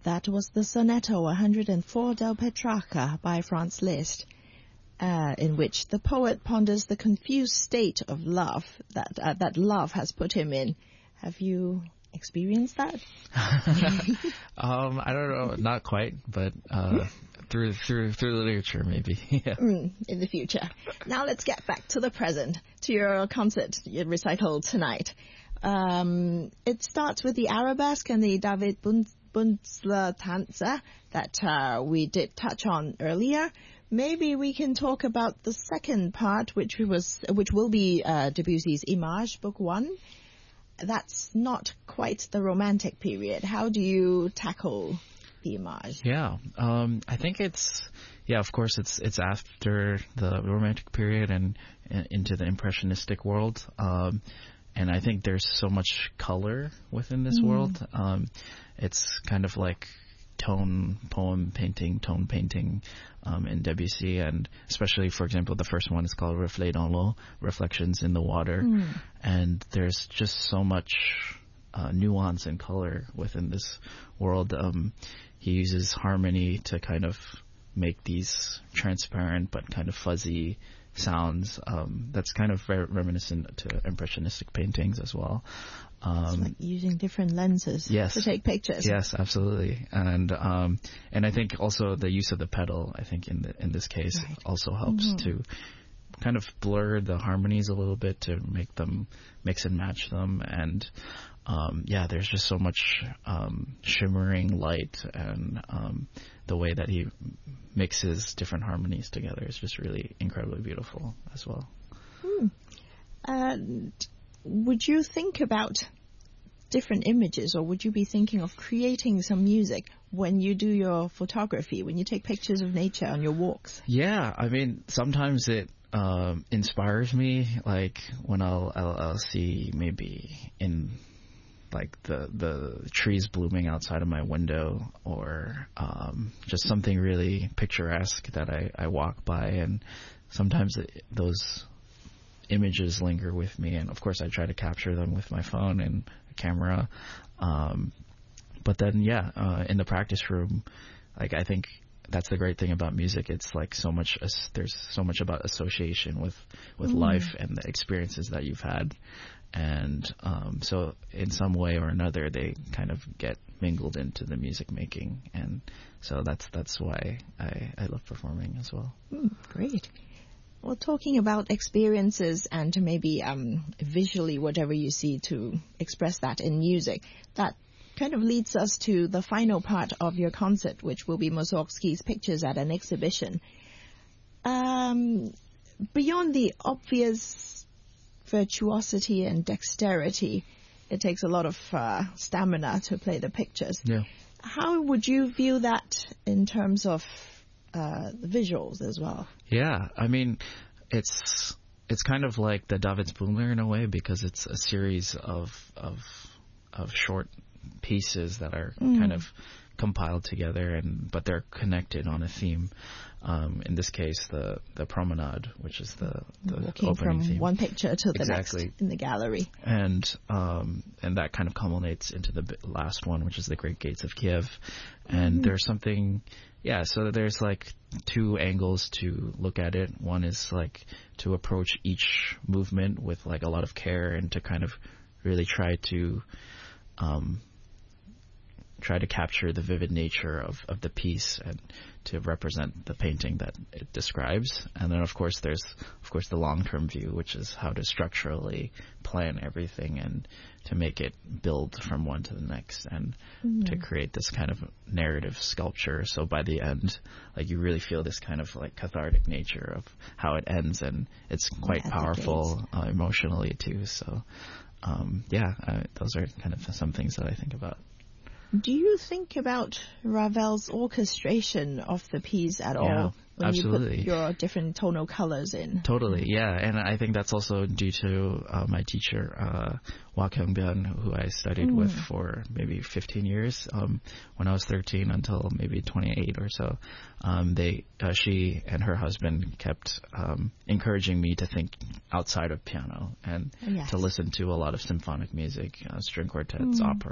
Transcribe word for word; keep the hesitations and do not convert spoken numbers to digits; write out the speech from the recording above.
That was the Sonetto one hundred four del Petrarca by Franz Liszt, uh, in which the poet ponders the confused state of love that uh, that love has put him in. Have you experienced that? um, I don't know, not quite, but uh, through through through literature, maybe. Yeah. Mm, in the future. Now let's get back to the present, to your concert, your recital tonight. Um, it starts with the arabesque and the David Bun- Bunzler Tanze that uh, we did touch on earlier. Maybe we can talk about the second part, which was which will be uh, Debussy's Image, Book One. That's not quite the romantic period. How do you tackle the Image? Yeah, um, I think it's yeah. Of course, it's it's after the romantic period and, and into the impressionistic world. Um, And I think there's so much color within this mm. world. Um, it's kind of like tone poem painting, tone painting um, in Debussy. And especially, for example, the first one is called Reflets dans l'eau, Reflections in the Water. Mm. And there's just so much uh, nuance and color within this world. Um, he uses harmony to kind of make these transparent but kind of fuzzy sounds. Um, that's kind of very reminiscent to impressionistic paintings as well. Um, it's like using different lenses yes, to take pictures. Yes, absolutely. And um, and I think also the use of the pedal, I think in the, in this case, right. also helps mm-hmm. to kind of blur the harmonies a little bit to make them mix and match them. And um, yeah, there's just so much um, shimmering light, and um, the way that he mixes different harmonies together is just really incredibly beautiful as well. Hmm. And would you think about different images, or would you be thinking of creating some music when you do your photography, when you take pictures of nature on your walks? Yeah, I mean, sometimes it um, inspires me, like when I'll, I'll, I'll see maybe in like the the trees blooming outside of my window, or um, just something really picturesque that I, I walk by, and sometimes it, those images linger with me, and of course I try to capture them with my phone and a camera. Um, but then, yeah, uh, in the practice room, like I think that's the great thing about music. It's like so much, there's so much about association with, with mm. life and the experiences that you've had. And um, so in some way or another, they kind of get mingled into the music making. And so that's that's why I, I love performing as well. Mm, great. Well, talking about experiences and maybe um, visually whatever you see to express that in music, that kind of leads us to the final part of your concert, which will be Mussorgsky's Pictures at an Exhibition. Um, beyond the obvious virtuosity and dexterity, it takes a lot of uh, stamina to play the pictures. Yeah. How would you view that in terms of uh, the visuals as well? Yeah, I mean, it's it's kind of like the Davidsbündler in a way, because it's a series of of of short pieces that are mm. kind of compiled together, and but they're connected on a theme. Um, in this case, the the promenade, which is the, the Walking opening from theme. one picture to the exactly. next in the gallery. And um, and that kind of culminates into the last one, which is the Great Gates of Kiev. And mm-hmm. there's something, yeah, so there's like two angles to look at it. One is like to approach each movement with like a lot of care, and to kind of really try to um, try to capture the vivid nature of, of the piece and to represent the painting that it describes. And then, of course, there's, of course, the long-term view, which is how to structurally plan everything and to make it build from one to the next, and mm. to create this kind of narrative sculpture. So by the end, like, you really feel this kind of like cathartic nature of how it ends, and it's quite yeah, powerful uh, emotionally too. So, um, yeah, uh, those are kind of some things that I think about. Do you think about Ravel's orchestration of the piece at yeah, all when absolutely. you put your different tonal colors in? Totally, yeah. And I think that's also due to uh, my teacher, uh, Hwa Kyung-byun, who I studied mm. with for maybe fifteen years, um, when I was thirteen until maybe twenty-eight or so. Um, they, uh, she and her husband kept um, encouraging me to think outside of piano and yes. to listen to a lot of symphonic music, uh, string quartets, mm. opera.